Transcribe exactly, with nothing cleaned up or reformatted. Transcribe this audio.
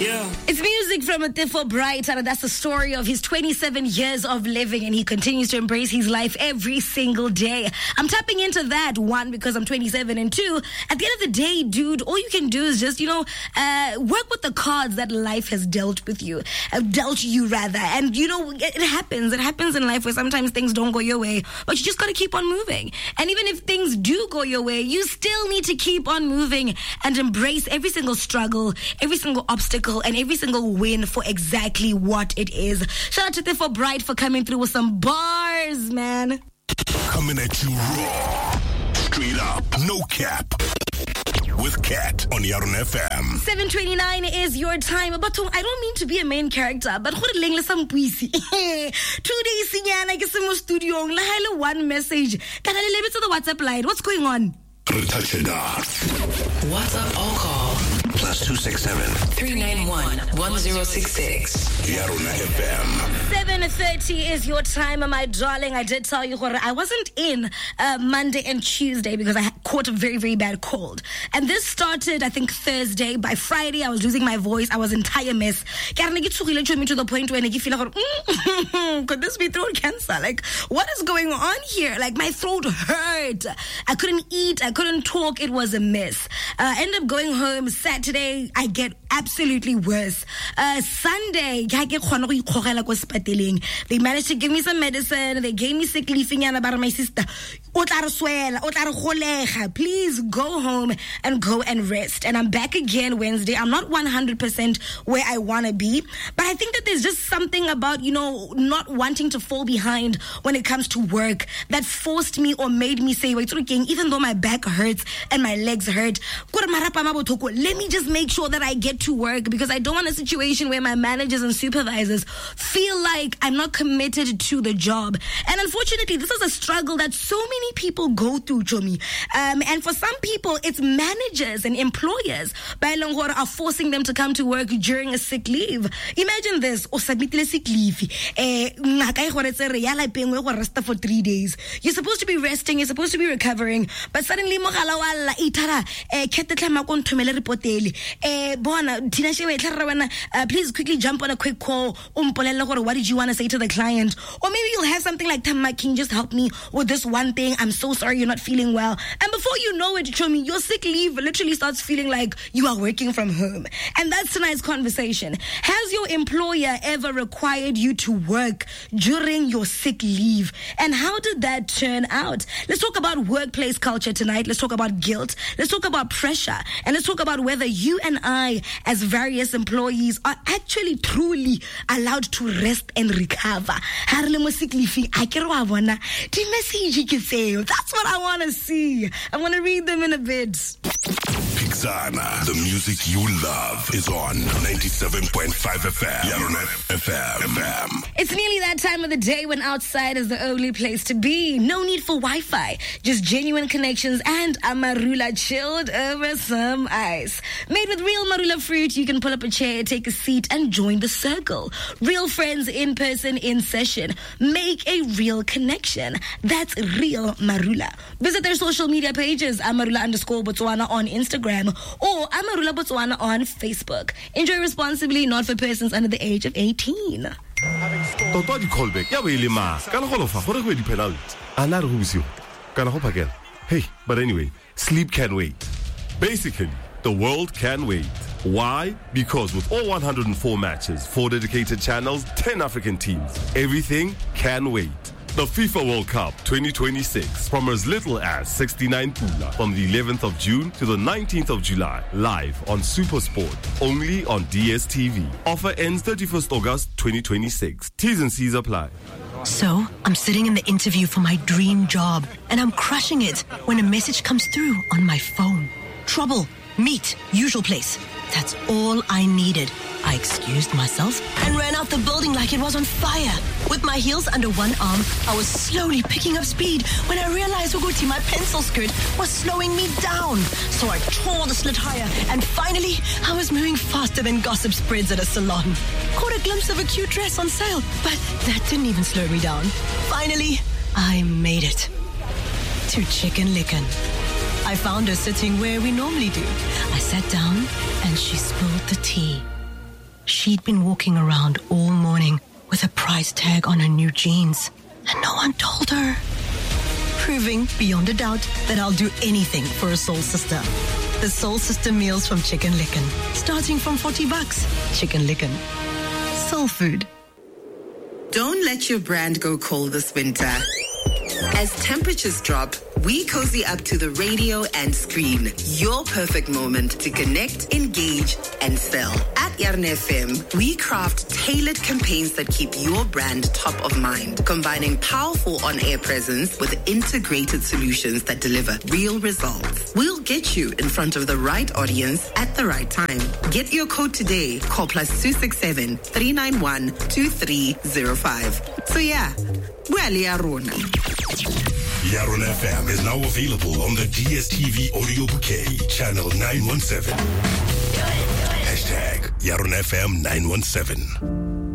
Yeah. It's music from Tefo Bright, and that's the story of his twenty-seven years of living, and he continues to embrace his life every single day. I'm tapping into that, one, because I'm twenty-seven, and two, at the end of the day, dude, all you can do is just, you know, uh, work with the cards that life has dealt with you, uh, dealt you rather. And, you know, it, it happens. It happens in life where sometimes things don't go your way, but you just got to keep on moving. And even if things do go your way, you still need to keep on moving and embrace every single struggle, every single obstacle, and every single win for exactly what it is. Shout out to Tefo Bright for coming through with some bars, man. Coming at you raw, straight up, no cap. With Kat on Yarn F M. seven twenty-nine is your time. But I don't mean to be a main character, but two days sinyana ke se mo studio la hele one message. Can I leave it to the WhatsApp line? What's going on? WhatsApp all call. Plus two six seven three nine one one zero six six. Yarn F M. seven thirty is your time, my darling. I did tell you, I wasn't in uh, Monday and Tuesday because I caught a very, very bad cold. And this started, I think, Thursday. By Friday, I was losing my voice. I was entire mess. To the point where I feel like, mm, could this be throat cancer? Like, what is going on here? Like, my throat hurt. I couldn't eat. I couldn't talk. It was a mess. Uh, I ended up going home Saturday. I get absolutely worse. Uh, Sunday, they managed to give me some medicine. They gave me sick leave about my sister. Please go home and go and rest. And I'm back again Wednesday. I'm not one hundred percent where I want to be, but I think that there's just something about, you know, not wanting to fall behind when it comes to work that forced me or made me say, wait, even though my back hurts and my legs hurt, let me just make sure that I get to work, because I don't want a situation where my managers and supervisors feel like I'm not committed to the job. And unfortunately, this is a struggle that so many people go through, Jomi. Um, and for some people, it's managers and employers are forcing them to come to work during a sick leave. Imagine this, or submitted a sick leave. For three days. You're supposed to be resting, you're supposed to be recovering, but suddenly please quickly jump on a quick call. What did you want to say to the client? Or maybe you'll have something like, Tamma, can you just help me with this one thing? I'm so sorry you're not feeling well. And before you know it, Chomi, your sick leave literally starts feeling like you are working from home. And that's tonight's conversation. Has your employer ever required you to work during your sick leave? And how did that turn out? Let's talk about workplace culture tonight. Let's talk about guilt. Let's talk about pressure. And let's talk about whether you and I, as various employees, are actually truly allowed to rest and recover. That's what I want to see. I want to read them in a bit. Pixana, the music you love, is on ninety-seven point five F M. Yarn F M. It's nearly that time of the day when outside is the only place to be. No need for Wi-Fi, just genuine connections and a marula chilled over some ice. Made with real marula fruit, you can pull up a chair, take a seat, and join the circle. Real friends in person, in session. Make a real connection. That's real marula. Visit their social media pages, amarula underscore Botswana on Instagram or Amarula Botswana on Facebook. Enjoy responsibly, not for persons under the age of eighteen. Totwa di callback ya be ile ma kana go lofa gore go di penalty ana re go bisiwa kana go phakela. Hey, but anyway, sleep can wait. Basically, the world can wait. Why? Because with all one hundred four matches, four dedicated channels, ten African teams, everything can wait. The FIFA World Cup twenty twenty-six, from as little as sixty-nine pula, from the eleventh of June to the nineteenth of July, live on SuperSport, only on D S T V. Offer ends thirty-first August twenty twenty-six. T's and C's apply. So, I'm sitting in the interview for my dream job, and I'm crushing it when a message comes through on my phone. Trouble. Meet. Usual place. That's all I needed. I excused myself and ran out the building like it was on fire. With my heels under one arm, I was slowly picking up speed when I realized Uguti, my pencil skirt, was slowing me down. So I tore the slit higher, and finally, I was moving faster than gossip spreads at a salon. Caught a glimpse of a cute dress on sale, but that didn't even slow me down. Finally, I made it. To Chicken Licken. I found her sitting where we normally do. I sat down and she spilled the tea. She'd been walking around all morning with a price tag on her new jeans, and no one told her. Proving beyond a doubt that I'll do anything for a soul sister. The Soul Sister meals from Chicken Licken, starting from forty bucks. Chicken Licken. Soul food. Don't let your brand go cold this winter. As temperatures drop, we cozy up to the radio and screen. Your perfect moment to connect, engage, and sell. At Yarn F M, we craft tailored campaigns that keep your brand top of mind, combining powerful on-air presence with integrated solutions that deliver real results. We'll get you in front of the right audience at the right time. Get your code today. Call plus two six seven, three nine one, two three zero five. So yeah, well, Yarona. Yarn F M is now available on the D S T V audio bouquet, channel nine one seven. Hashtag Yarn F M nine one seven.